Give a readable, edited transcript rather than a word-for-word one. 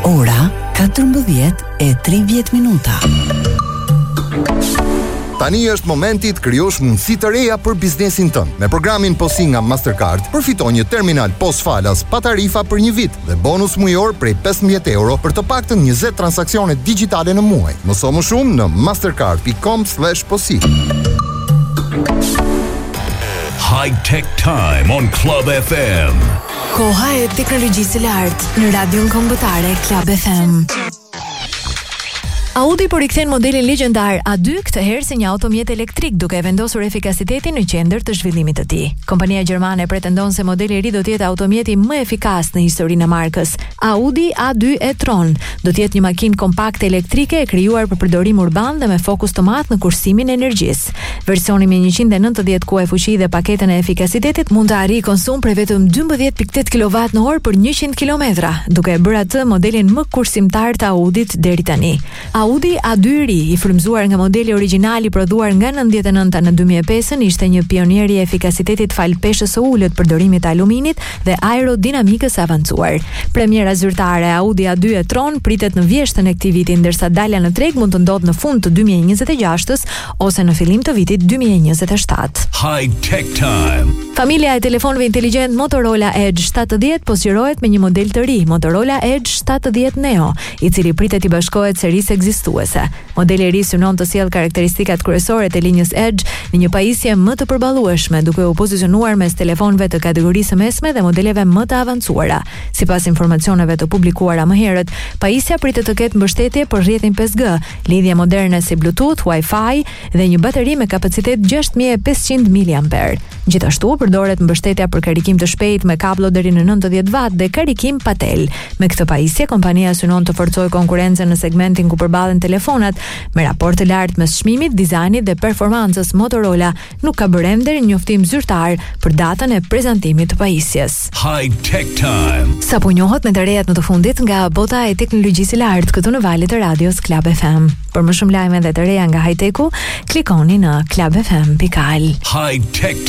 Ora 14:30. Tani është momenti të krijosh mundësi të reja për biznesin tënd. Me programin POSI nga Mastercard, përfiton një terminal POS falas pa tarifa për një vit dhe bonus mujor prej 15 euro për të paktën 20 transaksione digjitale në muaj. Mëso më shumë në mastercard.com/posi. High Tech Time on Club FM. Koha e teknologjisë së lartë në radion kombëtare Club FM. Audi po rikthen modelin legjendar A2 këtë herë si një automjet elektrik, duke vendosur efikasitetin në qendër të zhvillimit të tij. Kompania gjermane pretendon se modeli i ri do të jetë automjeti më efikas në historinë e markës. Audi A2 e-tron do të jetë një makinë kompakte elektrike e krijuar për përdorim urban dhe me fokus të madh në kursimin e energjisë. Versioni me 190 kuaj fuqi dhe paketën e efikasitetit mund të arrijë konsum prej vetëm 12.8 kWh për 100 km, duke e bërë atë modelin më kursimtar të Audit deri tani. Audi A2 ri, i frymzuar nga modeli origjinal i prodhuar nga 99 në 2005, ishte një pionier i efikasitetit fal peshës së ulët, përdorimit të aluminit dhe aerodinamikës së avancuar. Premiera zyrtare e Audi A2 e-tron pritet në vjeshtën e këtij viti, ndërsa dalja në treg mund të ndodhë në fund të 2026 ose në fillim të vitit 2027. High Tech Time. Familia e telefonëve inteligjent Motorola Edge 70 po zgjerohet me një model të ri, Motorola Edge 70 Neo, i cili pritet i bashkohet serisë ekzistuese. Modeli i ri synon të sjellë karakteristikat kryesore të linjës Edge në një pajisje më të përballueshme, duke u pozicionuar mes telefonëve të kategorisë mesme dhe modeleve më të avancuara. Sipas informacioneve të publikuara më herët, pajisja pritet të ketë mbështetje për rrjetin 5G, lidhje moderne si Bluetooth, Wi-Fi dhe një bateri me kapacitet 6500 mAh. Gjithashtu përdoret mbështetja për karikim të shpejtë me kablo deri në 90 watt dhe karikim pa tel. Me këtë pajisje, kompania synon të forcojë konkurrencën në segmentin ku përballen telefonat. Me raport të lartë mes çmimit, dizajnit dhe performancës, Motorola nuk ka bërë ender njoftim zyrtar për datën e prezantimit të pajisjes. High Tech Time. Sa po njohët me të rejat në të fundit nga bota e teknologjisë së lartë këtu në valët e radios Club FM. Për më shumë lajme dhe të reja nga high-techu, klikoni në clubfm.al. High Tech